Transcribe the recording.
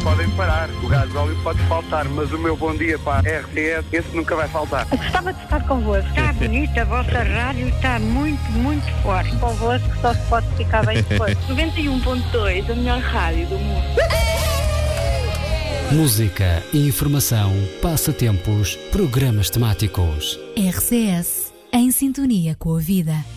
podem parar. O gasóleo pode faltar, mas o meu bom dia para a RTS, esse nunca vai faltar. Gostava de estar convosco. Está bonita, a vossa rádio está muito, muito forte. Convosco só se pode ficar bem depois. 91.2, a melhor rádio do mundo. Música, informação, passatempos, programas temáticos. RCS, em sintonia com a vida.